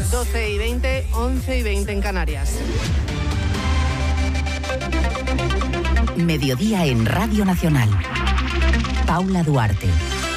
12:20, 11:20 en Canarias. Mediodía en Radio Nacional. Paula Duarte.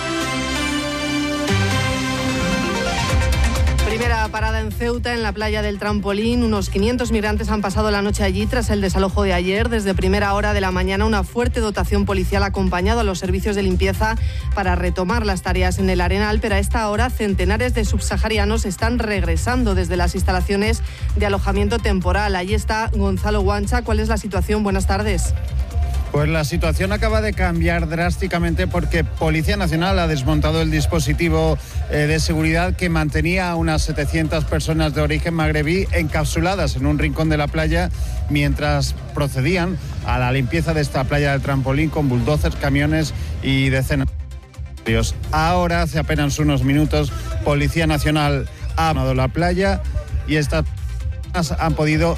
Primera parada en Ceuta, en la playa del Trampolín. Unos 500 migrantes han pasado la noche allí tras el desalojo de ayer. Desde primera hora de la mañana, una fuerte dotación policial ha acompañado a los servicios de limpieza para retomar las tareas en el Arenal, pero a esta hora centenares de subsaharianos están regresando desde las instalaciones de alojamiento temporal. Allí está Gonzalo Guancha. ¿Cuál es la situación? Buenas tardes. Pues la situación acaba de cambiar drásticamente porque Policía Nacional ha desmontado el dispositivo de seguridad que mantenía a unas 700 personas de origen magrebí encapsuladas en un rincón de la playa mientras procedían a la limpieza de esta playa del Trampolín con bulldozers, camiones y decenas de ellos. Ahora, hace apenas unos minutos, Policía Nacional ha abandonado la playa y estas personas han podido...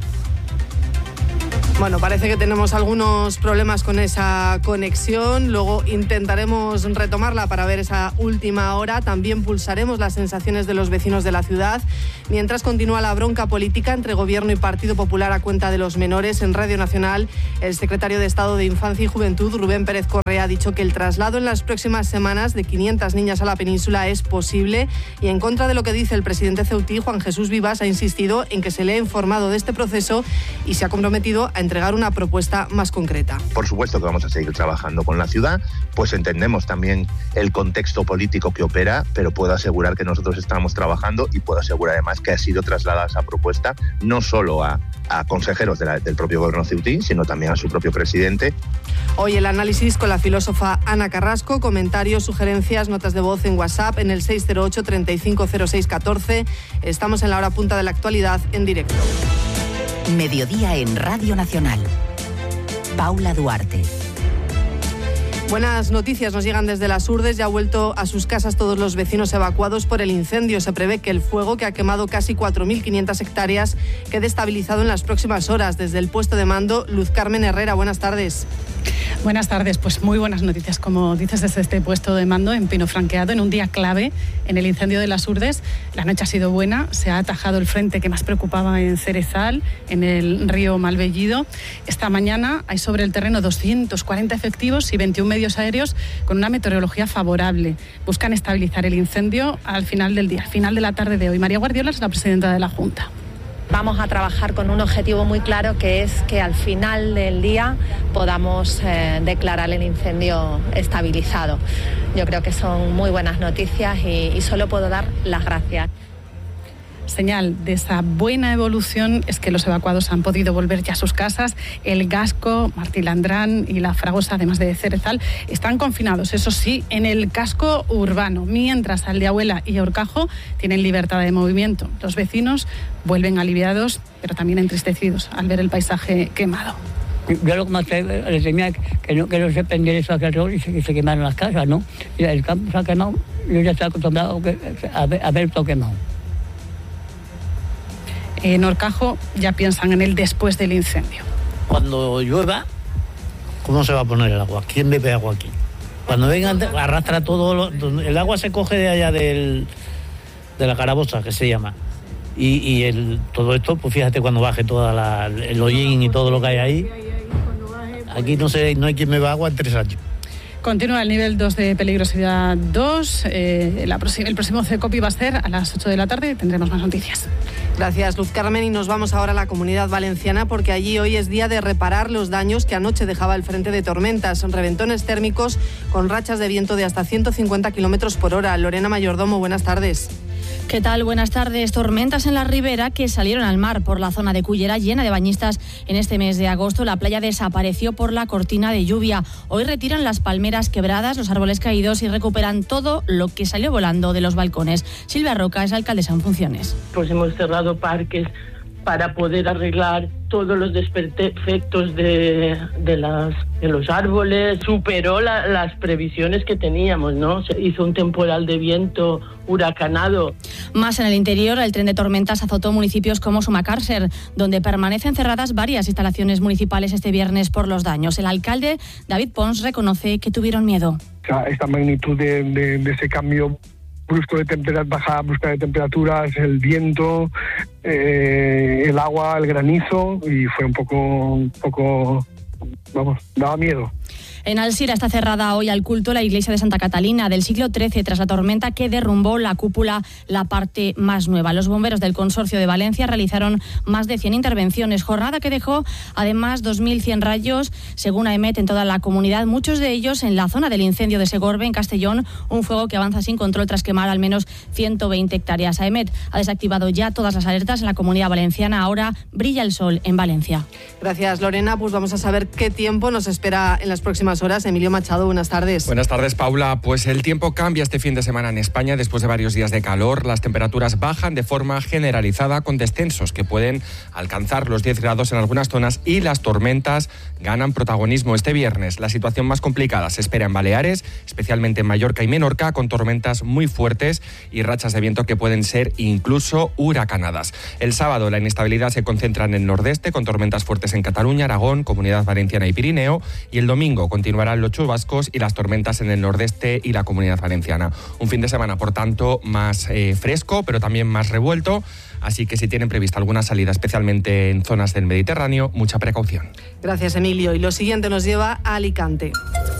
Bueno, parece que tenemos algunos problemas con esa conexión. Luego intentaremos retomarla para ver esa última hora. También pulsaremos las sensaciones de los vecinos de la ciudad. Mientras continúa la bronca política entre Gobierno y Partido Popular a cuenta de los menores, en Radio Nacional, el secretario de Estado de Infancia y Juventud, Rubén Pérez Correa, ha dicho que el traslado en las próximas semanas de 500 niñas a la península es posible y, en contra de lo que dice el presidente ceutí, Juan Jesús Vivas, ha insistido en que se le ha informado de este proceso y se ha comprometido a entregar una propuesta más concreta. Por supuesto que vamos a seguir trabajando con la ciudad, pues entendemos también el contexto político que opera, pero puedo asegurar que nosotros estamos trabajando y puedo asegurar además que ha sido trasladada esa propuesta no solo a consejeros del propio gobierno ceutí, sino también a su propio presidente. Hoy el análisis con la filósofa Ana Carrasco, comentarios, sugerencias, notas de voz en WhatsApp en el 608 3506 14. Estamos en la hora punta de la actualidad en directo. Mediodía en Radio Nacional. Paula Duarte. Buenas noticias nos llegan desde las Urdes. Ya ha vuelto a sus casas todos los vecinos evacuados por el incendio. Se prevé que el fuego, que ha quemado casi 4.500 hectáreas, quede estabilizado en las próximas horas. Desde el puesto de mando, Luz Carmen Herrera, buenas tardes. Buenas tardes, pues muy buenas noticias, como dices, desde este puesto de mando en Pino Franqueado, en un día clave en el incendio de las Urdes. La noche ha sido buena, se ha atajado el frente que más preocupaba en Cerezal, en el río Malvellido. Esta mañana hay sobre el terreno 240 efectivos y 21 medios aéreos con una meteorología favorable. Buscan estabilizar el incendio al final del día, al final de la tarde de hoy. María Guardiola es la presidenta de la Junta. Vamos a trabajar con un objetivo muy claro, que es que al final del día podamos declarar el incendio estabilizado. Yo creo que son muy buenas noticias y solo puedo dar las gracias. Señal de esa buena evolución es que los evacuados han podido volver ya a sus casas. El Gasco, Martilandrán y La Fragosa, además de Cerezal, están confinados, eso sí, en el casco urbano, mientras Aldeahuela y Horcajo tienen libertad de movimiento. Los vecinos vuelven aliviados, pero también entristecidos al ver el paisaje quemado. Yo lo que más les temía que no se prendiera eso alrededor y se quemaran las casas, ¿no? Y el campo se ha quemado, yo ya estoy acostumbrado a ver todo quemado. En Horcajo ya piensan en el después del incendio. Cuando llueva, ¿cómo se va a poner el agua? ¿Quién bebe agua aquí? Cuando vengan, arrastra todo, el agua se coge de allá de la Carabosa, que se llama. Y todo esto, pues fíjate cuando baje toda el hollín y todo lo que hay ahí. Aquí no hay quien beba agua en 3 años. Continúa el nivel 2 de peligrosidad 2. El próximo CECOPI va a ser a las 8 de la tarde. Tendremos más noticias. Gracias, Luz Carmen. Y nos vamos ahora a la Comunidad Valenciana, porque allí hoy es día de reparar los daños que anoche dejaba el frente de tormentas. Reventones térmicos con rachas de viento de hasta 150 kilómetros por hora. Lorena Mayordomo, buenas tardes. ¿Qué tal? Buenas tardes. Tormentas en la ribera que salieron al mar por la zona de Cullera, llena de bañistas. En este mes de agosto la playa desapareció por la cortina de lluvia. Hoy retiran las palmeras quebradas, los árboles caídos y recuperan todo lo que salió volando de los balcones. Silvia Roca es alcaldesa en funciones. Pues hemos cerrado parques para poder arreglar todos los desperfectos de los árboles. Superó las previsiones que teníamos, ¿no? Se hizo un temporal de viento huracanado. Más en el interior, el tren de tormentas azotó municipios como Sumacárcer, donde permanecen cerradas varias instalaciones municipales este viernes por los daños. El alcalde, David Pons, reconoce que tuvieron miedo. Esta magnitud de ese cambio baja brusca de temperaturas, el viento, el agua, el granizo, y fue un poco, daba miedo. En Alzira está cerrada hoy al culto la iglesia de Santa Catalina del siglo XIII tras la tormenta que derrumbó la cúpula, la parte más nueva. Los bomberos del Consorcio de Valencia realizaron más de 100 intervenciones, jornada que dejó además 2.100 rayos, según AEMET, en toda la comunidad, muchos de ellos en la zona del incendio de Segorbe, en Castellón, un fuego que avanza sin control tras quemar al menos 120 hectáreas. AEMET ha desactivado ya todas las alertas en la Comunidad Valenciana. Ahora brilla el sol en Valencia. Gracias, Lorena. Pues vamos a saber qué tiempo nos espera en las próximas horas. Emilio Machado, buenas tardes. Buenas tardes, Paula. Pues el tiempo cambia este fin de semana en España después de varios días de calor. Las temperaturas bajan de forma generalizada con descensos que pueden alcanzar los 10 grados en algunas zonas y las tormentas ganan protagonismo este viernes. La situación más complicada se espera en Baleares, especialmente en Mallorca y Menorca, con tormentas muy fuertes y rachas de viento que pueden ser incluso huracanadas. El sábado la inestabilidad se concentra en el nordeste con tormentas fuertes en Cataluña, Aragón, Comunidad Valenciana y Pirineo, y el domingo continuarán los chubascos y las tormentas en el nordeste y la Comunidad Valenciana. Un fin de semana, por tanto, más fresco, pero también más revuelto. Así que si tienen prevista alguna salida, especialmente en zonas del Mediterráneo, mucha precaución. Gracias, Emilio. Y lo siguiente nos lleva a Alicante.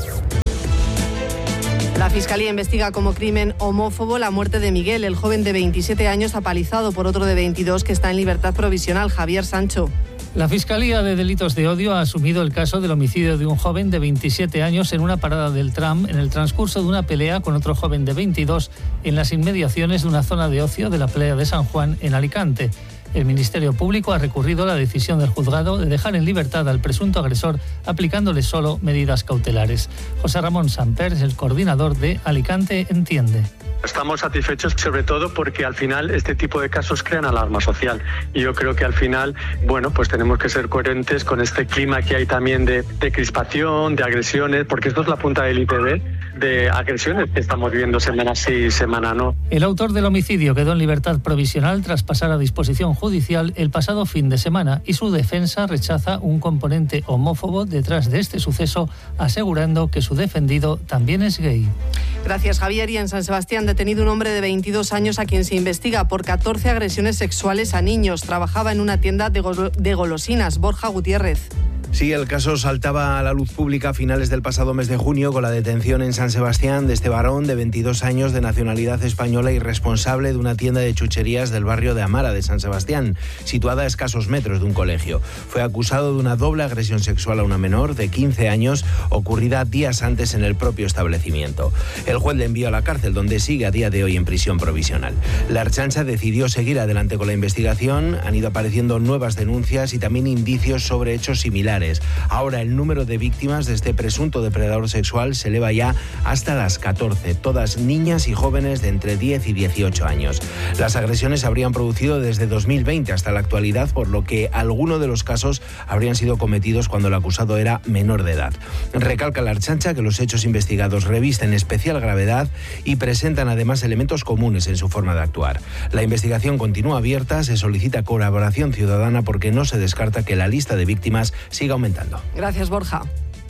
La Fiscalía investiga como crimen homófobo la muerte de Miguel, el joven de 27 años apalizado por otro de 22 que está en libertad provisional. Javier Sancho. La Fiscalía de Delitos de Odio ha asumido el caso del homicidio de un joven de 27 años en una parada del tram en el transcurso de una pelea con otro joven de 22 en las inmediaciones de una zona de ocio de la playa de San Juan en Alicante. El Ministerio Público ha recurrido a la decisión del juzgado de dejar en libertad al presunto agresor aplicándole solo medidas cautelares. José Ramón Samper es el coordinador de Alicante Entiende. Estamos satisfechos sobre todo porque al final este tipo de casos crean alarma social y yo creo que al final, pues tenemos que ser coherentes con este clima que hay también de crispación, de agresiones, porque esto es la punta del iceberg de agresiones que estamos viendo semana sí y semana no. El autor del homicidio quedó en libertad provisional tras pasar a disposición judicial el pasado fin de semana y su defensa rechaza un componente homófobo detrás de este suceso, asegurando que su defendido también es gay. Gracias, Javier. Y en San Sebastián, detenido un hombre de 22 años a quien se investiga por 14 agresiones sexuales a niños. Trabajaba en una tienda de golosinas. Borja Gutiérrez. Sí, el caso saltaba a la luz pública a finales del pasado mes de junio con la detención en San Sebastián de este varón de 22 años de nacionalidad española y responsable de una tienda de chucherías del barrio de Amara de San Sebastián, situada a escasos metros de un colegio. Fue acusado de una doble agresión sexual a una menor de 15 años ocurrida días antes en el propio establecimiento. El juez le envió a la cárcel, donde sigue a día de hoy en prisión provisional. La Ertzaintza decidió seguir adelante con la investigación. Han ido apareciendo nuevas denuncias y también indicios sobre hechos similares. Ahora el número de víctimas de este presunto depredador sexual se eleva ya hasta las 14, todas niñas y jóvenes de entre 10 y 18 años. Las agresiones se habrían producido desde 2020 hasta la actualidad, por lo que algunos de los casos habrían sido cometidos cuando el acusado era menor de edad. Recalca la Ertzaintza que los hechos investigados revisten especial gravedad y presentan además elementos comunes en su forma de actuar. La investigación continúa abierta, se solicita colaboración ciudadana porque no se descarta que la lista de víctimas siga aumentando. Gracias, Borja.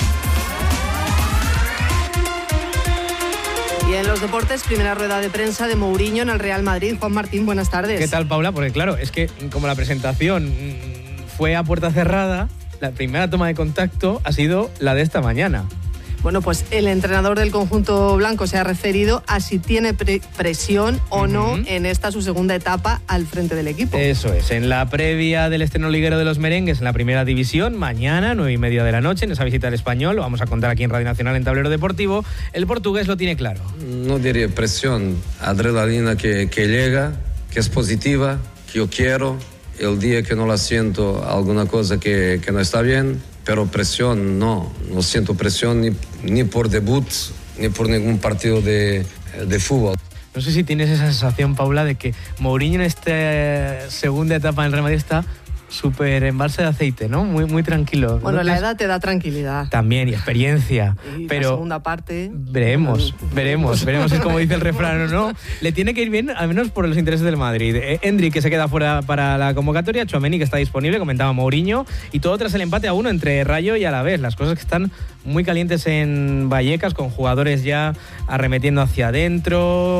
Y en los deportes, primera rueda de prensa de Mourinho en el Real Madrid. Juan Martín, buenas tardes. ¿Qué tal, Paula? Porque claro, es que como la presentación fue a puerta cerrada, la primera toma de contacto ha sido la de esta mañana. Bueno, pues el entrenador del conjunto blanco se ha referido a si tiene presión o no en esta su segunda etapa al frente del equipo. Eso es, en la previa del estreno liguero de los merengues en la primera división, mañana, 9:30 de la noche, en esa visita al Español, lo vamos a contar aquí en Radio Nacional en Tablero Deportivo, el portugués lo tiene claro. No diría presión, adrenalina que llega, que es positiva, que yo quiero, el día que no la siento alguna cosa que no está bien, pero presión no siento presión ni por debut, ni por ningún partido de fútbol. No sé si tienes esa sensación, Paula, de que Mourinho en esta segunda etapa en el Real Madrid está súper en balsa de aceite, ¿no? Muy tranquilo. Bueno, la edad te da tranquilidad. También, y experiencia. Y pero la segunda parte... Veremos, es como dice el refrán, ¿no? Le tiene que ir bien, al menos por los intereses del Madrid. Endrick, que se queda fuera para la convocatoria, Tchouaméni, que está disponible, comentaba Mourinho, y todo tras el empate a 1 entre Rayo y Alavés. Las cosas que están muy calientes en Vallecas, con jugadores ya arremetiendo hacia adentro,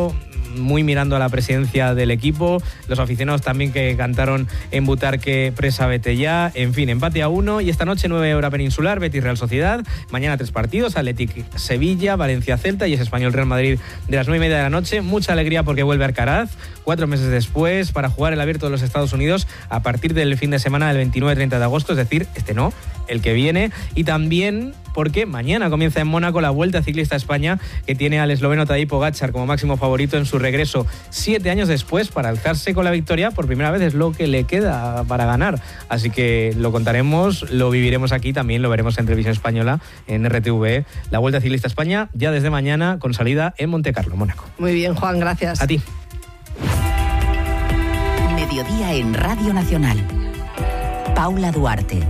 muy mirando a la presidencia del equipo, los aficionados también que cantaron en Butarque Presa vete ya, en fin, empate a 1 y esta noche 9 hora peninsular, Betis Real Sociedad, mañana 3 partidos, Athletic Sevilla, Valencia Celta y es Español Real Madrid de las 9:30 de la noche, mucha alegría porque vuelve Alcaraz, 4 meses después, para jugar el Abierto de los Estados Unidos a partir del fin de semana del 29-30 de agosto, es decir, el que viene, y también porque mañana comienza en Mónaco la Vuelta Ciclista a España, que tiene al esloveno Tadej Pogačar como máximo favorito en su regreso 7 años después para alzarse con la victoria. Por primera vez es lo que le queda para ganar, así que lo contaremos, lo viviremos aquí, también lo veremos en Televisión Española, en RTV, la Vuelta Ciclista a España, ya desde mañana con salida en Montecarlo, Mónaco. Muy bien, Juan, gracias. A ti. Mediodía en Radio Nacional. Paula Duarte.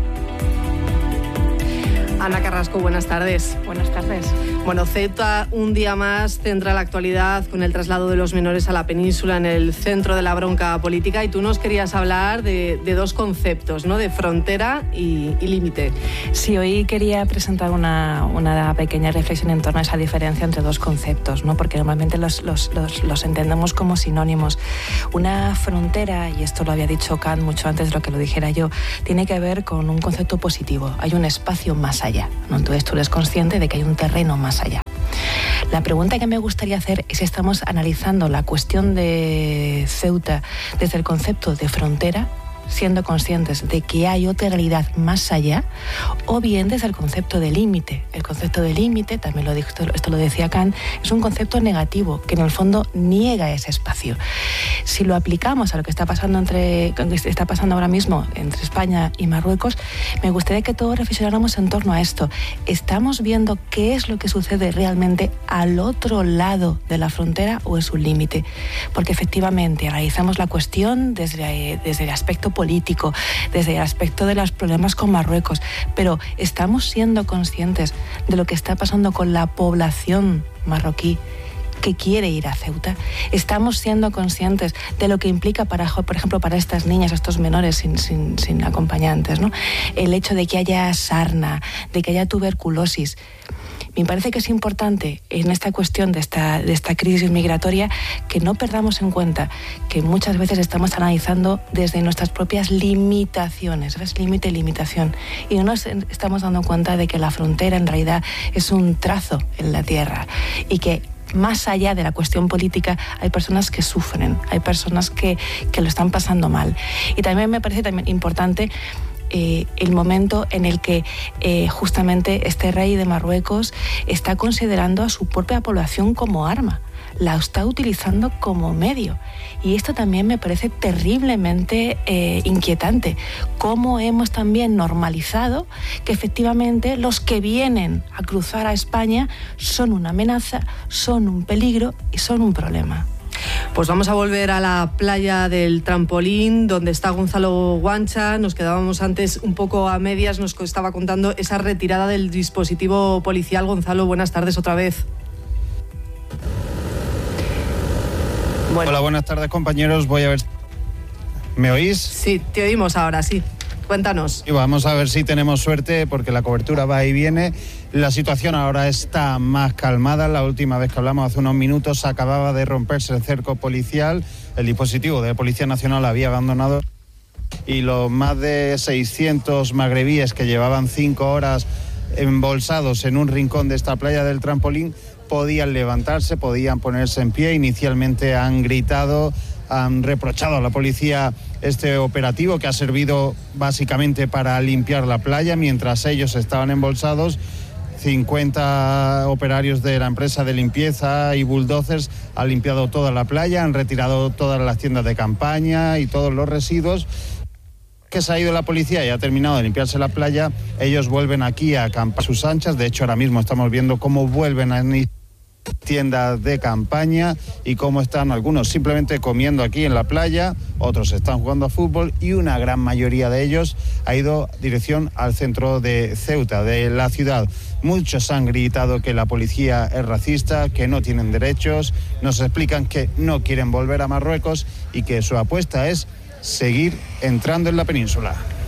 Ana Carrasco, buenas tardes. Buenas tardes. Bueno, Ceuta un día más centra la actualidad con el traslado de los menores a la península en el centro de la bronca política, y tú nos querías hablar de dos conceptos, ¿no? De frontera y límite. Sí, hoy quería presentar una pequeña reflexión en torno a esa diferencia entre dos conceptos, ¿no? Porque normalmente los entendemos como sinónimos. Una frontera, y esto lo había dicho Kant mucho antes de lo que lo dijera yo, tiene que ver con un concepto positivo. Hay un espacio más allá, ¿no? Entonces tú eres consciente de que hay un terreno más allá. La pregunta que me gustaría hacer es si estamos analizando la cuestión de Ceuta desde el concepto de frontera, siendo conscientes de que hay otra realidad más allá, o bien desde el concepto de límite. El concepto de límite, también esto lo decía Kant, es un concepto negativo que en el fondo niega ese espacio. Si lo aplicamos a lo que está pasando ahora mismo entre España y Marruecos, me gustaría que todos reflexionáramos en torno a esto. ¿Estamos viendo qué es lo que sucede realmente al otro lado de la frontera o es un límite? Porque efectivamente analizamos la cuestión desde el aspecto político, desde el aspecto de los problemas con Marruecos, pero ¿estamos siendo conscientes de lo que está pasando con la población marroquí que quiere ir a Ceuta? ¿Estamos siendo conscientes de lo que implica, por ejemplo, para estas niñas, estos menores sin acompañantes, ¿no? El hecho de que haya sarna, de que haya tuberculosis? Me parece que es importante en esta cuestión de esta crisis migratoria que no perdamos en cuenta que muchas veces estamos analizando desde nuestras propias limitaciones, ¿sabes? Límite y limitación. Y no nos estamos dando cuenta de que la frontera en realidad es un trazo en la tierra y que más allá de la cuestión política hay personas que sufren, hay personas que lo están pasando mal. Y también me parece importante el momento en el que justamente este rey de Marruecos está considerando a su propia población como arma, la está utilizando como medio. Y esto también me parece terriblemente inquietante. Cómo hemos también normalizado que efectivamente los que vienen a cruzar a España son una amenaza, son un peligro y son un problema. Pues vamos a volver a la playa del Trampolín, donde está Gonzalo Guancha. Nos quedábamos antes un poco a medias, nos estaba contando esa retirada del dispositivo policial. Gonzalo, buenas tardes otra vez. Bueno. Hola, buenas tardes, compañeros. Voy a ver... ¿Me oís? Sí, te oímos ahora, sí. Cuéntanos. Y vamos a ver si tenemos suerte, porque la cobertura va y viene. La situación ahora está más calmada. La última vez que hablamos, hace unos minutos, acababa de romperse el cerco policial. El dispositivo de Policía Nacional había abandonado y los más de 600 magrebíes que llevaban 5 horas embolsados en un rincón de esta playa del Trampolín podían levantarse, podían ponerse en pie. Inicialmente han gritado, han reprochado a la policía este operativo que ha servido básicamente para limpiar la playa. Mientras ellos estaban embolsados, 50 operarios de la empresa de limpieza y bulldozers han limpiado toda la playa, han retirado todas las tiendas de campaña y todos los residuos. Que se ha ido la policía y ha terminado de limpiarse la playa, ellos vuelven aquí a acampar a sus anchas. De hecho, ahora mismo estamos viendo cómo vuelven a tiendas de campaña y cómo están algunos simplemente comiendo aquí en la playa, otros están jugando a fútbol y una gran mayoría de ellos ha ido dirección al centro de Ceuta, de la ciudad. Muchos han gritado que la policía es racista, que no tienen derechos, nos explican que no quieren volver a Marruecos y que su apuesta es seguir entrando en la península.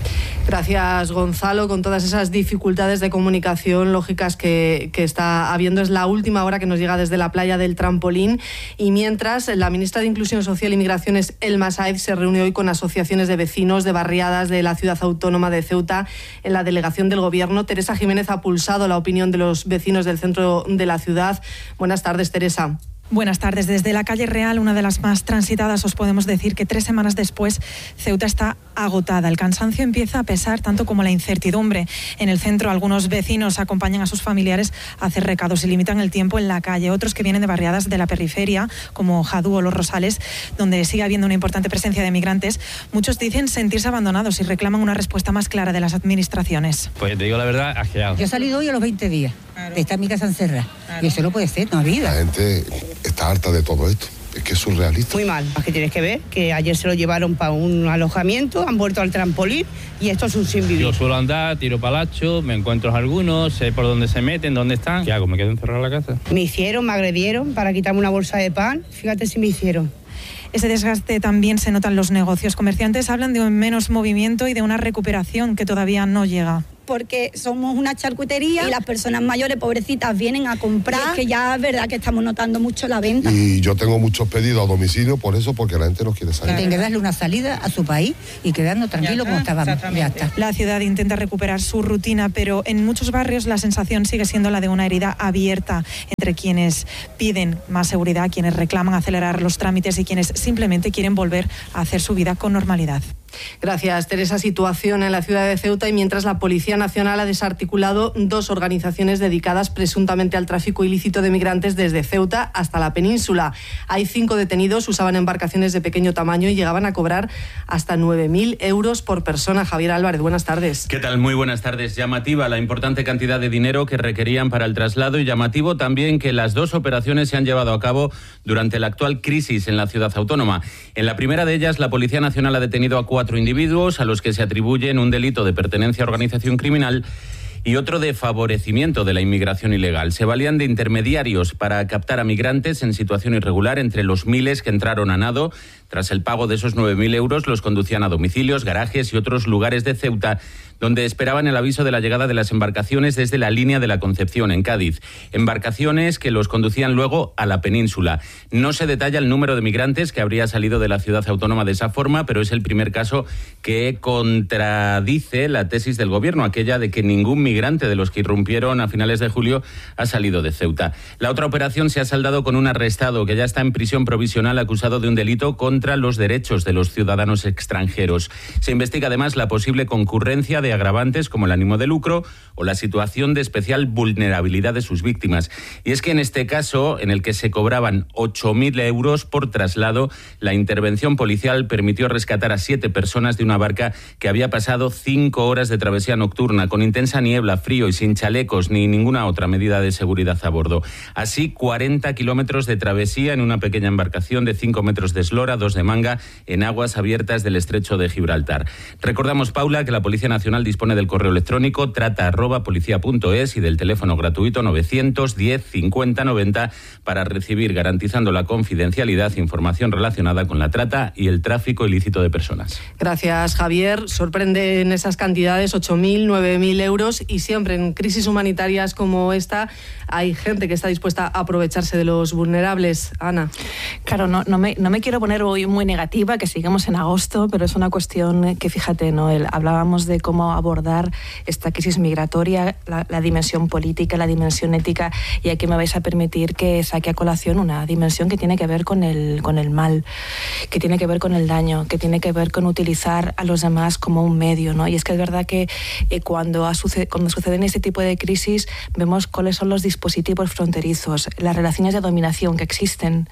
Gracias, Gonzalo. Con todas esas dificultades de comunicación lógicas que está habiendo, es la última hora que nos llega desde la playa del Trampolín. Y mientras, la ministra de Inclusión Social y Migraciones, Elma Sáez, se reúne hoy con asociaciones de vecinos de barriadas de la ciudad autónoma de Ceuta en la delegación del Gobierno. Teresa Jiménez ha pulsado la opinión de los vecinos del centro de la ciudad. Buenas tardes, Teresa. Buenas tardes. Desde la calle Real, una de las más transitadas, os podemos decir que 3 semanas después Ceuta está agotada. El cansancio empieza a pesar tanto como la incertidumbre. En el centro, algunos vecinos acompañan a sus familiares a hacer recados y limitan el tiempo en la calle. Otros que vienen de barriadas de la periferia, como Jadú o Los Rosales, donde sigue habiendo una importante presencia de migrantes, muchos dicen sentirse abandonados y reclaman una respuesta más clara de las administraciones. Pues te digo la verdad, asqueado. Yo he salido hoy a los 20 días. Claro. Está en mi casa encerrada. Claro. Y eso no puede ser, no ha habido. La gente está harta de todo esto. Es que es surrealista. Muy mal. Es que tienes que ver que ayer se lo llevaron para un alojamiento, han vuelto al trampolín y esto es un sin vivir. Yo suelo andar, tiro palacho, me encuentro algunos, sé por dónde se meten, dónde están. ¿Qué hago? ¿Me quedo encerrado en la casa? Me agredieron para quitarme una bolsa de pan. Fíjate si me hicieron. Ese desgaste también se nota en los negocios. Comerciantes hablan de un menos movimiento y de una recuperación que todavía no llega. Porque somos una charcutería y las personas mayores, pobrecitas, vienen a comprar. Es que ya es verdad que estamos notando mucho la venta. Y yo tengo muchos pedidos a domicilio por eso, porque la gente no quiere salir. Tienen que darle una salida a su país y quedarnos tranquilos como estábamos. Ya está. La ciudad intenta recuperar su rutina, pero en muchos barrios la sensación sigue siendo la de una herida abierta entre quienes piden más seguridad, quienes reclaman acelerar los trámites y quienes simplemente quieren volver a hacer su vida con normalidad. Gracias, Teresa. Situación en la ciudad de Ceuta, y mientras la Policía Nacional ha desarticulado 2 organizaciones dedicadas presuntamente al tráfico ilícito de migrantes desde Ceuta hasta la península. Hay 5 detenidos, usaban embarcaciones de pequeño tamaño y llegaban a cobrar hasta 9.000 euros por persona. Javier Álvarez, buenas tardes. ¿Qué tal? Muy buenas tardes. Llamativa la importante cantidad de dinero que requerían para el traslado, y llamativo también que las 2 operaciones se han llevado a cabo durante la actual crisis en la ciudad autónoma. En la primera de ellas, la Policía Nacional ha detenido a 4 individuos a los que se atribuyen un delito de pertenencia a organización criminal y otro de favorecimiento de la inmigración ilegal. Se valían de intermediarios para captar a migrantes en situación irregular. Entre los miles que entraron a nado, tras el pago de esos 9.000 euros, los conducían a domicilios, garajes y otros lugares de Ceuta, donde esperaban el aviso de la llegada de las embarcaciones desde la línea de la Concepción, en Cádiz. Embarcaciones que los conducían luego a la península. No se detalla el número de migrantes que habría salido de la ciudad autónoma de esa forma, pero es el primer caso que contradice la tesis del Gobierno, aquella de que ningún migrante de los que irrumpieron a finales de julio ha salido de Ceuta. La otra operación se ha saldado con un arrestado que ya está en prisión provisional acusado de un delito contra los derechos de los ciudadanos extranjeros. Se investiga además la posible concurrencia de agravantes como el ánimo de lucro o la situación de especial vulnerabilidad de sus víctimas. Y es que en este caso, en el que se cobraban 8.000 euros por traslado, la intervención policial permitió rescatar a 7 personas de una barca que había pasado 5 horas de travesía nocturna, con intensa niebla, frío y sin chalecos ni ninguna otra medida de seguridad a bordo. Así, 40 kilómetros de travesía en una pequeña embarcación de 5 metros de eslora, 2 de manga, en aguas abiertas del estrecho de Gibraltar. Recordamos, Paula, que la Policía Nacional dispone del correo electrónico trata@policia.es y del teléfono gratuito 910 50 90 para recibir, garantizando la confidencialidad, información relacionada con la trata y el tráfico ilícito de personas. Gracias, Javier. Sorprenden esas cantidades, 8.000, 9.000 euros, y siempre en crisis humanitarias como esta hay gente que está dispuesta a aprovecharse de los vulnerables. Ana. Claro, no me quiero poner hoy muy negativa, que sigamos en agosto, pero es una cuestión que, fíjate, ¿no? Hablábamos de cómo abordar esta crisis migratoria, la dimensión política, la dimensión ética, y aquí me vais a permitir que saque a colación una dimensión que tiene que ver con el mal, que tiene que ver con el daño, que tiene que ver con utilizar a los demás como un medio, ¿no? Y es que es verdad que cuando suceden este tipo de crisis vemos cuáles son los dispositivos fronterizos, las relaciones de dominación que existen,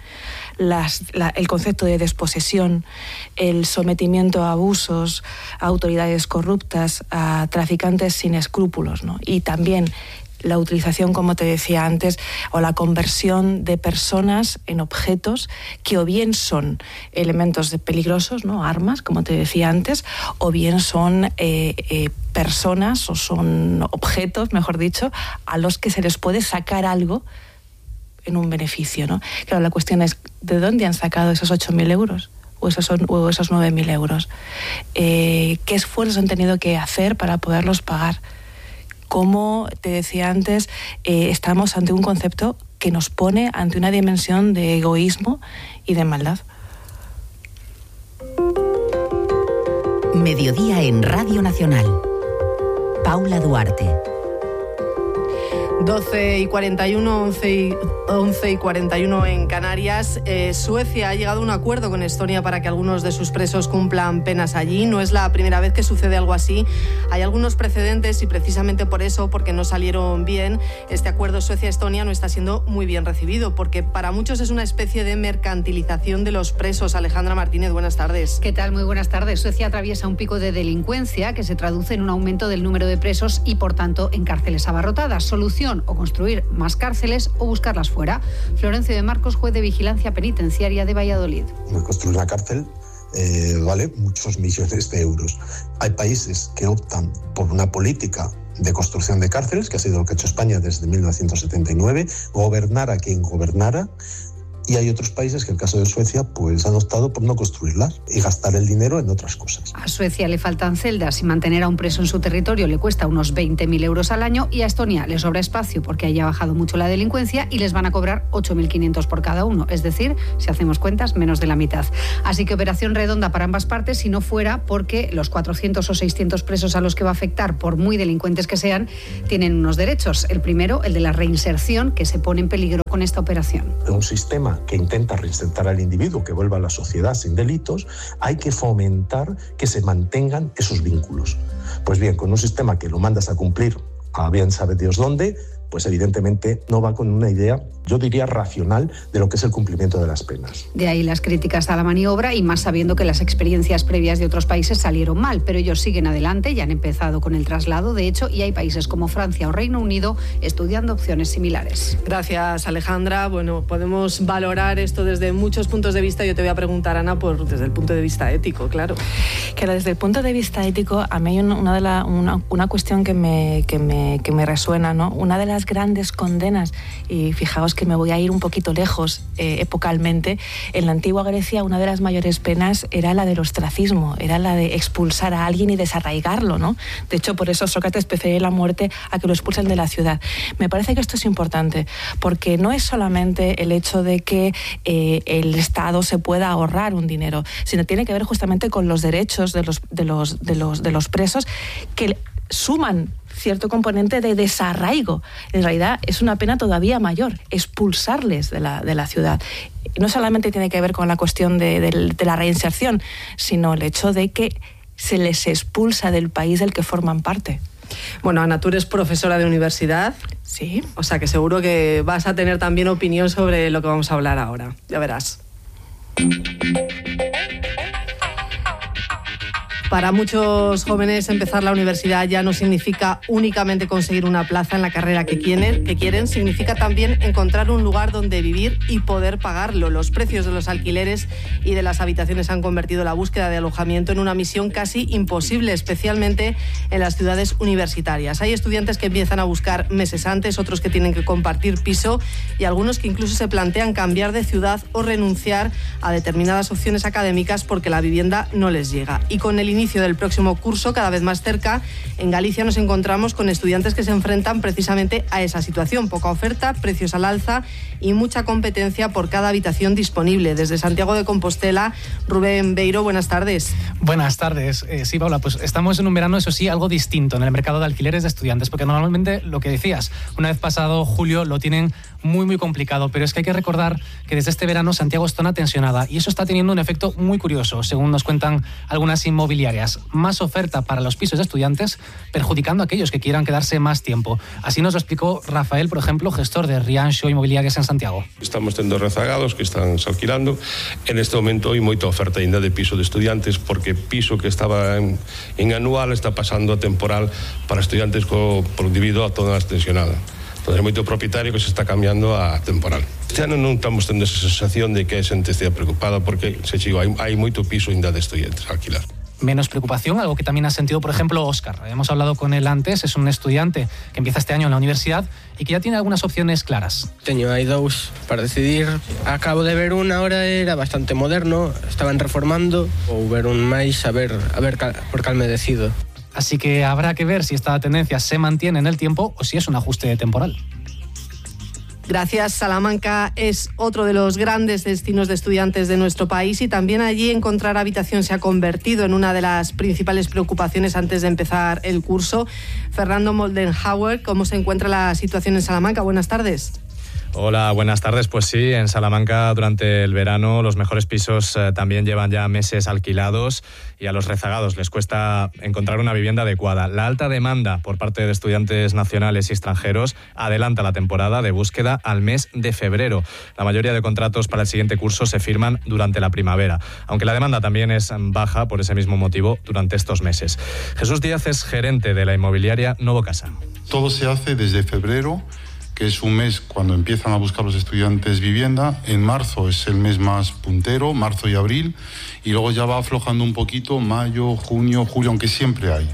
el concepto de desposesión, el sometimiento a abusos, a autoridades corruptas, a traficantes sin escrúpulos, ¿no? Y también la utilización, como te decía antes, o la conversión de personas en objetos que o bien son elementos peligrosos, ¿no? Armas, como te decía antes, o bien son personas o son objetos, mejor dicho, a los que se les puede sacar algo en un beneficio, ¿no? Claro, la cuestión es, ¿de dónde han sacado esos 8.000 euros? o esos 9.000 euros. ¿Qué esfuerzos han tenido que hacer para poderlos pagar? Como te decía antes, estamos ante un concepto que nos pone ante una dimensión de egoísmo y de maldad. Mediodía en Radio Nacional. Paula Duarte. 12:41, 11:41 en Canarias. Suecia ha llegado a un acuerdo con Estonia para que algunos de sus presos cumplan penas allí. No es la primera vez que sucede algo así. Hay algunos precedentes y precisamente por eso, porque no salieron bien, este acuerdo Suecia-Estonia no está siendo muy bien recibido, porque para muchos es una especie de mercantilización de los presos. Alejandra Martínez, buenas tardes. ¿Qué tal? Muy buenas tardes. Suecia atraviesa un pico de delincuencia que se traduce en un aumento del número de presos y, por tanto, en cárceles abarrotadas. Solución: o construir más cárceles o buscarlas fuera. Florencio de Marcos, juez de vigilancia penitenciaria de Valladolid. Construir una cárcel vale muchos millones de euros. Hay países que optan por una política de construcción de cárceles, que ha sido lo que ha hecho España desde 1979, gobernara quien gobernara. Y hay otros países, que en el caso de Suecia, pues han optado por no construirlas y gastar el dinero en otras cosas. A Suecia le faltan celdas y mantener a un preso en su territorio le cuesta unos 20.000 euros al año, y a Estonia le sobra espacio porque haya bajado mucho la delincuencia y les van a cobrar 8.500 por cada uno, es decir, si hacemos cuentas, menos de la mitad. Así que operación redonda para ambas partes, si no fuera porque los 400 o 600 presos a los que va a afectar, por muy delincuentes que sean, tienen unos derechos. El primero, el de la reinserción, que se pone en peligro con esta operación. Un sistema que intenta reinsertar al individuo, que vuelva a la sociedad sin delitos, hay que fomentar que se mantengan esos vínculos. Pues bien, con un sistema que lo mandas a cumplir a bien sabe Dios dónde, pues evidentemente no va con una idea, yo diría, racional de lo que es el cumplimiento de las penas. De ahí las críticas a la maniobra, y más sabiendo que las experiencias previas de otros países salieron mal, pero ellos siguen adelante, ya han empezado con el traslado, de hecho, y hay países como Francia o Reino Unido estudiando opciones similares. Gracias, Alejandra. Bueno, podemos valorar esto desde muchos puntos de vista. Yo te voy a preguntar, Ana, desde el punto de vista ético, claro. Claro, desde el punto de vista ético, a mí hay una cuestión que me resuena, ¿no? Una de las grandes condenas, y fijaos que me voy a ir un poquito lejos epocalmente, en la antigua Grecia una de las mayores penas era la del ostracismo, era la de expulsar a alguien y desarraigarlo, ¿no? De hecho, por eso Sócrates prefería la muerte a que lo expulsen de la ciudad. Me parece que esto es importante, porque no es solamente el hecho de que el Estado se pueda ahorrar un dinero, sino tiene que ver justamente con los derechos de los presos, que suman cierto componente de desarraigo. En realidad es una pena todavía mayor, expulsarles de la ciudad. No solamente tiene que ver con la cuestión de la reinserción, sino el hecho de que se les expulsa del país del que forman parte. Bueno, Ana, tú eres profesora de universidad. Sí. O sea que seguro que vas a tener también opinión sobre lo que vamos a hablar ahora. Ya verás. Para muchos jóvenes empezar la universidad ya no significa únicamente conseguir una plaza en la carrera que quieren, significa también encontrar un lugar donde vivir y poder pagarlo. Los precios de los alquileres y de las habitaciones han convertido la búsqueda de alojamiento en una misión casi imposible, especialmente en las ciudades universitarias. Hay estudiantes que empiezan a buscar meses antes, otros que tienen que compartir piso y algunos que incluso se plantean cambiar de ciudad o renunciar a determinadas opciones académicas porque la vivienda no les llega. Y con el inicio del próximo curso, cada vez más cerca, en Galicia nos encontramos con estudiantes que se enfrentan precisamente a esa situación. Poca oferta, precios al alza y mucha competencia por cada habitación disponible. Desde Santiago de Compostela, Rubén Beiro, buenas tardes. Buenas tardes. Sí, Paula, pues estamos en un verano, eso sí, algo distinto en el mercado de alquileres de estudiantes, porque normalmente, lo que decías, una vez pasado julio lo tienen muy complicado, pero es que hay que recordar que desde este verano Santiago está una tensionada y eso está teniendo un efecto muy curioso, según nos cuentan algunas inmobiliarias. Más oferta para los pisos de estudiantes, perjudicando a aquellos que quieran quedarse más tiempo. Así nos lo explicó Rafael, por ejemplo, gestor de Rianxo Inmobiliarias en Santiago. Estamos teniendo rezagados que están alquilando. En este momento hay moita oferta ainda de piso de estudiantes, porque piso que estaba en anual está pasando a temporal para estudiantes debido a toda a tensionada. Entonces, moito propietario que se está cambiando a temporal. Este ano non estamos tendo esa sensación de que a xente estea preocupada, porque, hai moito piso ainda de estudiantes a alquilar. menos preocupación, algo que también ha sentido, por ejemplo, Óscar. Hemos hablado con él antes, es un estudiante que empieza este año en la universidad y que ya tiene algunas opciones claras. Hay dos para decidir. Acabo de ver una, ahora era bastante moderno, estaban reformando, ou ver un máis, a ver por cal me decido. Así que habrá que ver si esta tendencia se mantiene en el tiempo o si es un ajuste temporal. Gracias. Salamanca es otro de los grandes destinos de estudiantes de nuestro país y también allí encontrar habitación se ha convertido en una de las principales preocupaciones antes de empezar el curso. Fernando Moldenhauer, ¿cómo se encuentra la situación en Salamanca? Buenas tardes. Hola, buenas tardes. Pues sí, en Salamanca durante el verano los mejores pisos también llevan ya meses alquilados y a los rezagados les cuesta encontrar una vivienda adecuada. La alta demanda por parte de estudiantes nacionales y extranjeros adelanta la temporada de búsqueda al mes de febrero. La mayoría de contratos para el siguiente curso se firman durante la primavera, aunque la demanda también es baja por ese mismo motivo durante estos meses. Jesús Díaz es gerente de la inmobiliaria Novocasa. Todo se hace desde febrero, que es un mes cuando empiezan a buscar los estudiantes vivienda. En marzo es el mes más puntero, marzo y abril, y luego ya va aflojando un poquito mayo, junio, julio, aunque siempre hay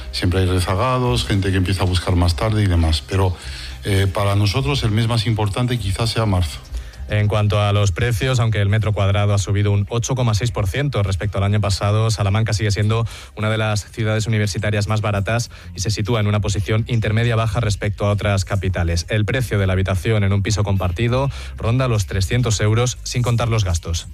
rezagados, gente que empieza a buscar más tarde y demás, pero para nosotros el mes más importante quizás sea marzo. En cuanto a los precios, aunque el metro cuadrado ha subido un 8,6% respecto al año pasado, Salamanca sigue siendo una de las ciudades universitarias más baratas y se sitúa en una posición intermedia-baja respecto a otras capitales. El precio de la habitación en un piso compartido ronda los 300 euros sin contar los gastos.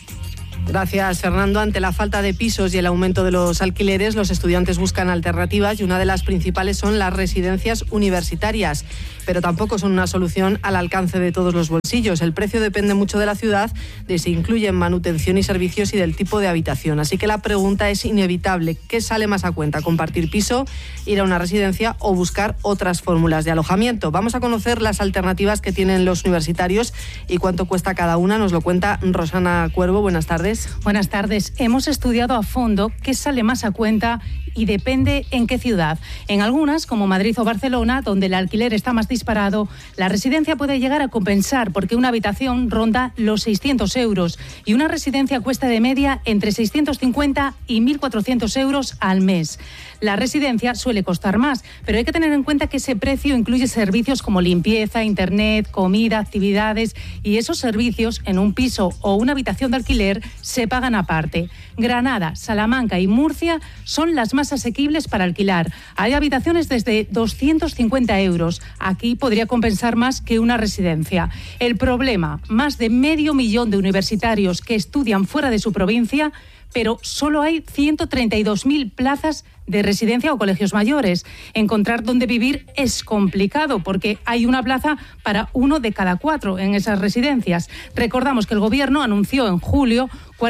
Gracias, Fernando. Ante la falta de pisos y el aumento de los alquileres, los estudiantes buscan alternativas y una de las principales son las residencias universitarias. Pero tampoco son una solución al alcance de todos los bolsillos. El precio depende mucho de la ciudad, de si incluyen manutención y servicios y del tipo de habitación. Así que la pregunta es inevitable. ¿Qué sale más a cuenta? ¿Compartir piso, ir a una residencia o buscar otras fórmulas de alojamiento? Vamos a conocer las alternativas que tienen los universitarios y cuánto cuesta cada una. Nos lo cuenta Rosana Cuervo. Buenas tardes. Buenas tardes. Hemos estudiado a fondo qué sale más a cuenta y depende en qué ciudad. En algunas, como Madrid o Barcelona, donde el alquiler está más disparado, la residencia puede llegar a compensar porque una habitación ronda los 600 euros y una residencia cuesta de media entre 650 y 1.400 euros al mes. La residencia suele costar más, pero hay que tener en cuenta que ese precio incluye servicios como limpieza, internet, comida, actividades, y esos servicios en un piso o una habitación de alquiler se pagan aparte. Granada, Salamanca y Murcia son las más asequibles para alquilar. Hay habitaciones desde 250 euros. Aquí podría compensar más que una residencia. El problema, más de 500.000 de universitarios que estudian fuera de su provincia, pero solo hay 132.000 plazas de residencia o colegios mayores. Encontrar dónde vivir es complicado porque hay una plaza para 1 de cada 4 en esas residencias. Recordamos que el Gobierno anunció en julio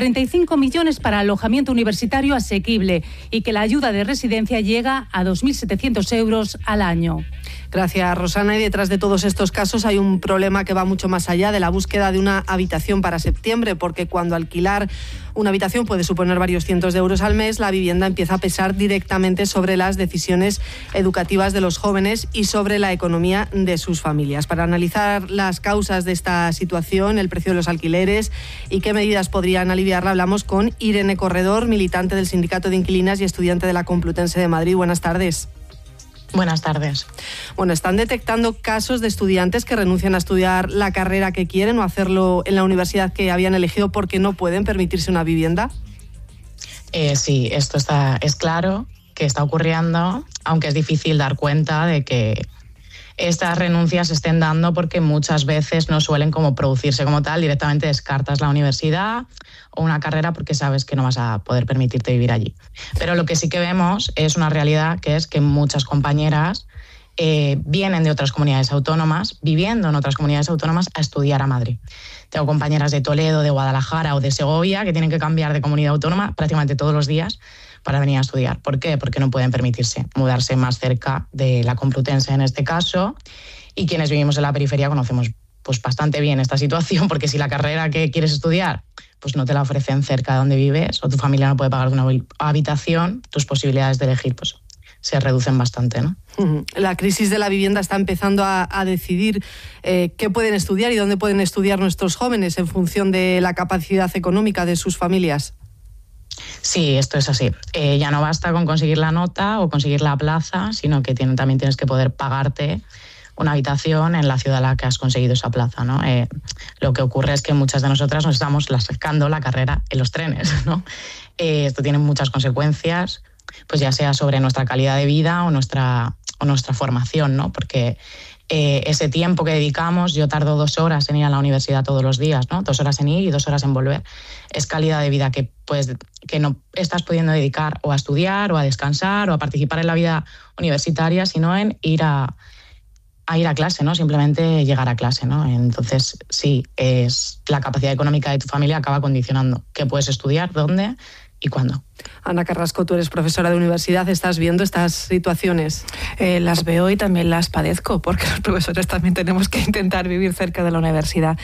45 millones para alojamiento universitario asequible y que la ayuda de residencia llega a 2.700 euros al año. Gracias, Rosana. Y detrás de todos estos casos hay un problema que va mucho más allá de la búsqueda de una habitación para septiembre, porque cuando alquilar una habitación puede suponer varios cientos de euros al mes, la vivienda empieza a pesar directamente sobre las decisiones educativas de los jóvenes y sobre la economía de sus familias. Para analizar las causas de esta situación, el precio de los alquileres y qué medidas podrían aliviarla, hablamos con Irene Corredor, militante del Sindicato de Inquilinas y estudiante de la Complutense de Madrid. Buenas tardes. Buenas tardes. Bueno, ¿están detectando casos de estudiantes que renuncian a estudiar la carrera que quieren o hacerlo en la universidad que habían elegido porque no pueden permitirse una vivienda? Sí, esto es claro que está ocurriendo, aunque es difícil dar cuenta de que estas renuncias se estén dando porque muchas veces no suelen como producirse como tal, directamente descartas la universidad o una carrera porque sabes que no vas a poder permitirte vivir allí. Pero lo que sí que vemos es una realidad, que es que muchas compañeras vienen de otras comunidades autónomas, viviendo en otras comunidades autónomas, a estudiar a Madrid. Tengo compañeras de Toledo, de Guadalajara o de Segovia que tienen que cambiar de comunidad autónoma prácticamente todos los días para venir a estudiar. ¿Por qué? Porque no pueden permitirse mudarse más cerca de la Complutense en este caso, y quienes vivimos en la periferia conocemos pues bastante bien esta situación, porque si la carrera que quieres estudiar pues no te la ofrecen cerca de donde vives o tu familia no puede pagar una habitación, tus posibilidades de elegir pues se reducen bastante, ¿no? La crisis de la vivienda está empezando a decidir qué pueden estudiar y dónde pueden estudiar nuestros jóvenes en función de la capacidad económica de sus familias. Sí, esto es así. Ya no basta con conseguir la nota o conseguir la plaza, sino que también tienes que poder pagarte una habitación en la ciudad en la que has conseguido esa plaza, ¿no? Lo que ocurre es que muchas de nosotras nos estamos sacando la carrera en los trenes, ¿no? Esto tiene muchas consecuencias, pues ya sea sobre nuestra calidad de vida o nuestra formación, ¿no? Porque ese tiempo que dedicamos, yo tardo 2 horas en ir a la universidad todos los días, ¿no? 2 horas en ir y 2 horas en volver. Es calidad de vida que no estás pudiendo dedicar o a estudiar o a descansar o a participar en la vida universitaria, sino en ir a clase, ¿no? Simplemente llegar a clase, ¿no? Entonces, sí, es la capacidad económica de tu familia acaba condicionando qué puedes estudiar, dónde y cuándo. Ana Carrasco, tú eres profesora de universidad, ¿estás viendo estas situaciones? Las veo y también las padezco, porque los profesores también tenemos que intentar vivir cerca de la universidad.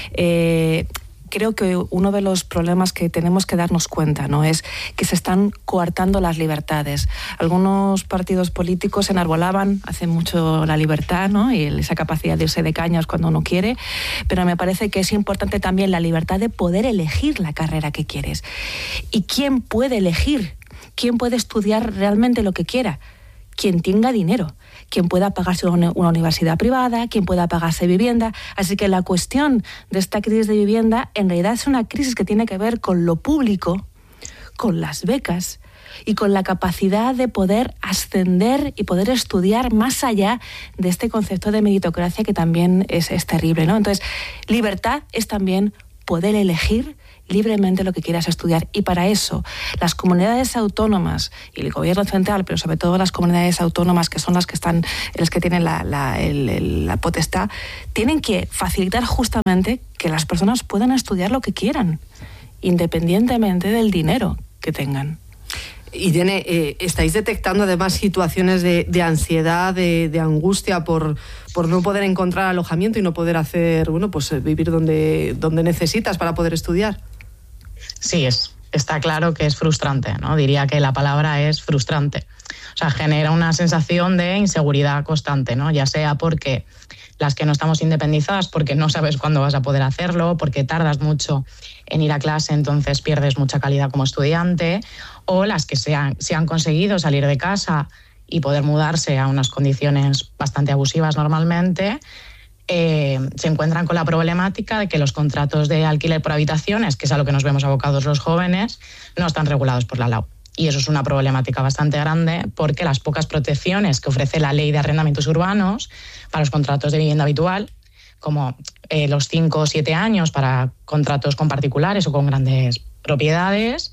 Creo que uno de los problemas que tenemos que darnos cuenta, ¿no?, es que se están coartando las libertades. Algunos partidos políticos enarbolaban hace mucho la libertad, ¿no?, y esa capacidad de irse de cañas cuando uno quiere, pero me parece que es importante también la libertad de poder elegir la carrera que quieres. ¿Y quién puede elegir? ¿Quién puede estudiar realmente lo que quiera? Quien tenga dinero, quien pueda pagarse una universidad privada, quien pueda pagarse vivienda. Así que la cuestión de esta crisis de vivienda en realidad es una crisis que tiene que ver con lo público, con las becas y con la capacidad de poder ascender y poder estudiar más allá de este concepto de meritocracia que también es terrible, ¿no? Entonces, libertad es también poder elegir libremente lo que quieras estudiar, y para eso las comunidades autónomas y el gobierno central, pero sobre todo las comunidades autónomas, que son las que tienen la potestad, tienen que facilitar justamente que las personas puedan estudiar lo que quieran, independientemente del dinero que tengan. Irene, ¿estáis detectando además situaciones de ansiedad, de angustia por no poder encontrar alojamiento y no poder vivir donde necesitas para poder estudiar? Sí, está claro que es frustrante, ¿no? Diría que la palabra es frustrante. O sea, genera una sensación de inseguridad constante, ¿no? Ya sea porque las que no estamos independizadas, porque no sabes cuándo vas a poder hacerlo, porque tardas mucho en ir a clase, entonces pierdes mucha calidad como estudiante, o las que se han conseguido salir de casa y poder mudarse a unas condiciones bastante abusivas normalmente, se encuentran con la problemática de que los contratos de alquiler por habitaciones, que es a lo que nos vemos abocados los jóvenes, no están regulados por la LAU. Y eso es una problemática bastante grande, porque las pocas protecciones que ofrece la Ley de Arrendamientos Urbanos para los contratos de vivienda habitual, como los 5 o 7 años para contratos con particulares o con grandes propiedades,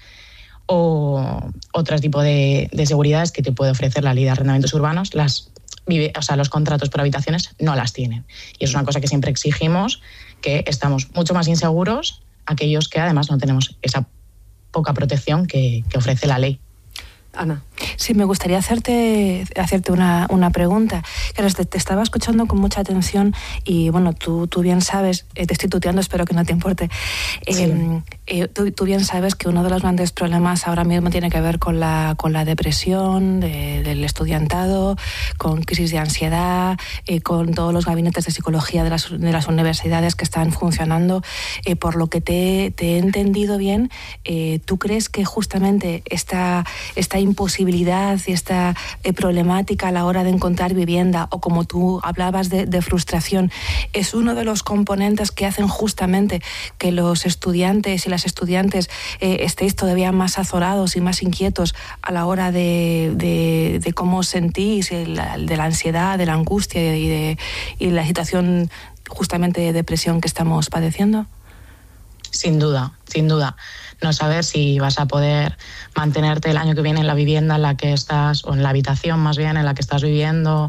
o otro tipo de seguridades que te puede ofrecer la Ley de Arrendamientos Urbanos, los contratos por habitaciones no las tienen. Y es una cosa que siempre exigimos, que estamos mucho más inseguros aquellos que además no tenemos esa poca protección que ofrece la ley. Ana. Sí, me gustaría hacerte una pregunta. Claro, te estaba escuchando con mucha atención y, bueno, tú bien sabes, te estoy tuteando, espero que no te importe. Sí. Tú bien sabes que uno de los grandes problemas ahora mismo tiene que ver con la depresión del estudiantado, con crisis de ansiedad, con todos los gabinetes de psicología de las universidades que están funcionando. Por lo que te he entendido bien, ¿tú crees que justamente esta imposibilidad y esta problemática a la hora de encontrar vivienda, o como tú hablabas de frustración, es uno de los componentes que hacen justamente que los estudiantes y las estudiantes estéis todavía más azorados y más inquietos a la hora de cómo os sentís, de la ansiedad, de la angustia y la situación justamente de depresión que estamos padeciendo? Sin duda, sin duda. No saber si vas a poder mantenerte el año que viene en la vivienda en la que estás, o en la habitación más bien en la que estás viviendo,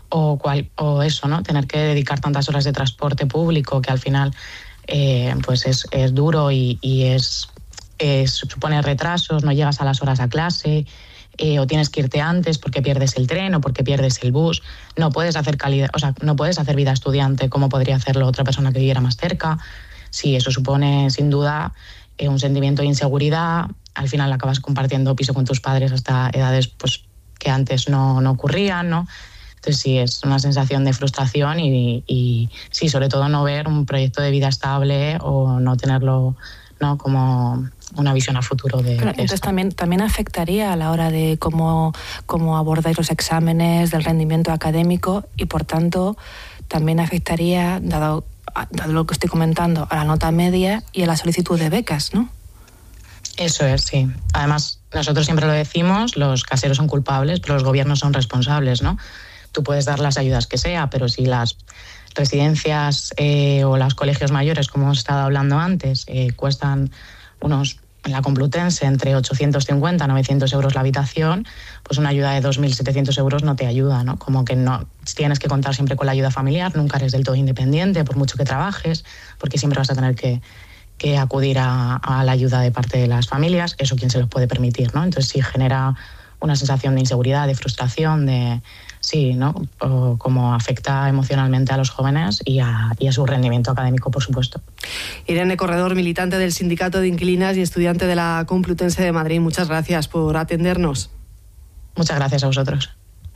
o eso, ¿no? Tener que dedicar tantas horas de transporte público que al final pues es duro y supone retrasos, no llegas a las horas a clase, o tienes que irte antes porque pierdes el tren o porque pierdes el bus. No puedes hacer no puedes hacer vida estudiante como podría hacerlo otra persona que viviera más cerca. Sí, eso supone sin duda un sentimiento de inseguridad. Al final acabas compartiendo piso con tus padres hasta edades pues que antes no ocurrían, ¿no? Entonces sí, es una sensación de frustración y sí, sobre todo no ver un proyecto de vida estable o no ¿no? Como una visión a futuro de entonces esto. También afectaría a la hora de cómo abordáis los exámenes, del rendimiento académico, y por tanto también afectaría, dado lo que estoy comentando, a la nota media y a la solicitud de becas, ¿no? Eso es, sí. Además, nosotros siempre lo decimos, los caseros son culpables, pero los gobiernos son responsables, ¿no? Tú puedes dar las ayudas que sea, pero si las residencias o los colegios mayores, como hemos estado hablando antes, cuestan en la Complutense entre 850 y 900 euros la habitación, pues una ayuda de 2.700 euros no te ayuda, ¿no? Como que no tienes que contar siempre con la ayuda familiar, nunca eres del todo independiente, por mucho que trabajes, porque siempre vas a tener que acudir a la ayuda de parte de las familias, eso quién se los puede permitir, ¿no? Entonces sí genera una sensación de inseguridad, de frustración, sí, ¿no? O como afecta emocionalmente a los jóvenes y a su rendimiento académico, por supuesto. Irene Corredor, militante del Sindicato de Inquilinas y estudiante de la Complutense de Madrid, muchas gracias por atendernos. Muchas gracias a vosotros.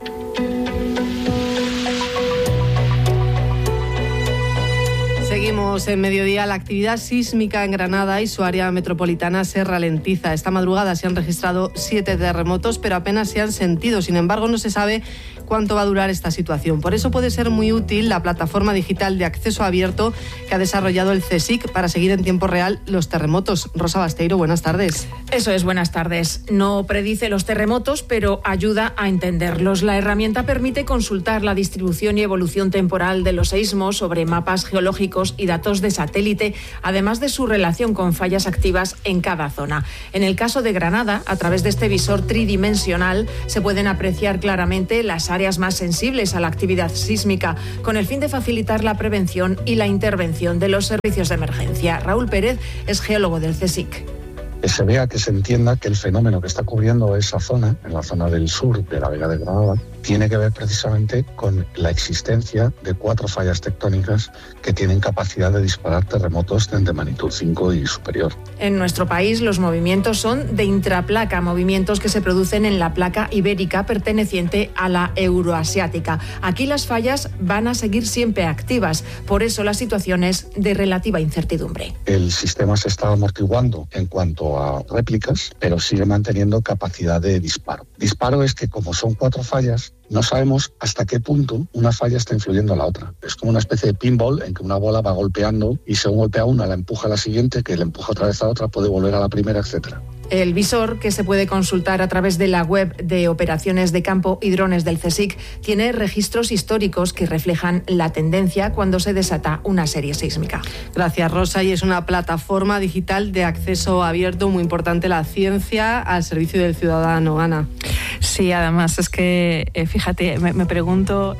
Seguimos en mediodía. La actividad sísmica en Granada y su área metropolitana se ralentiza. Esta madrugada se han registrado 7 terremotos, pero apenas se han sentido. Sin embargo, no se sabe cuánto va a durar esta situación. Por eso puede ser muy útil la plataforma digital de acceso abierto que ha desarrollado el CSIC para seguir en tiempo real los terremotos. Rosa Basteiro, buenas tardes. Eso es, buenas tardes. No predice los terremotos, pero ayuda a entenderlos. La herramienta permite consultar la distribución y evolución temporal de los seísmos sobre mapas geológicos y datos de satélite, además de su relación con fallas activas en cada zona. En el caso de Granada, a través de este visor tridimensional, se pueden apreciar claramente las áreas más sensibles a la actividad sísmica, con el fin de facilitar la prevención y la intervención de los servicios de emergencia. Raúl Pérez es geólogo del CSIC. Que se vea, que se entienda que el fenómeno que está cubriendo esa zona, en la zona del sur de la Vega de Granada, tiene que ver precisamente con la existencia de 4 fallas tectónicas que tienen capacidad de disparar terremotos de magnitud 5 y superior. En nuestro país los movimientos son de intraplaca, movimientos que se producen en la placa ibérica perteneciente a la euroasiática. Aquí las fallas van a seguir siempre activas, por eso la situación es de relativa incertidumbre. El sistema se está amortiguando en cuanto a réplicas, pero sigue manteniendo capacidad de disparo. Disparo es que, como son 4 fallas, no sabemos hasta qué punto una falla está influyendo a la otra. Es como una especie de pinball en que una bola va golpeando y según golpea una, la empuja a la siguiente, que la empuja otra vez a otra, puede volver a la primera, etcétera. El visor, que se puede consultar a través de la web de operaciones de campo y drones del CSIC, tiene registros históricos que reflejan la tendencia cuando se desata una serie sísmica. Gracias, Rosa. Y es una plataforma digital de acceso abierto, muy importante, la ciencia al servicio del ciudadano. Ana. Sí, además es que, fíjate, me pregunto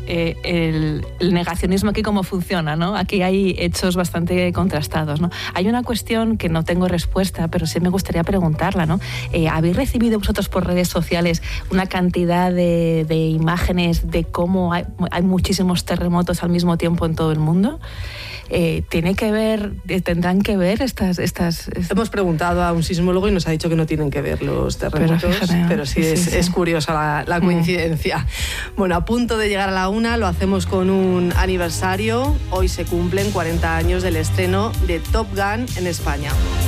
el negacionismo aquí cómo funciona, ¿no? Aquí hay hechos bastante contrastados, ¿no? Hay una cuestión que no tengo respuesta, pero sí me gustaría preguntarla, ¿no? ¿Habéis recibido vosotros por redes sociales una cantidad de imágenes de cómo hay muchísimos terremotos al mismo tiempo en todo el mundo? ¿Tendrán que ver estas? Hemos preguntado a un sismólogo y nos ha dicho que no tienen que ver los terremotos, pero sí, es curiosa la coincidencia. Bueno, a punto de llegar a la 1, lo hacemos con un aniversario. Hoy se cumplen 40 años del estreno de Top Gun en España.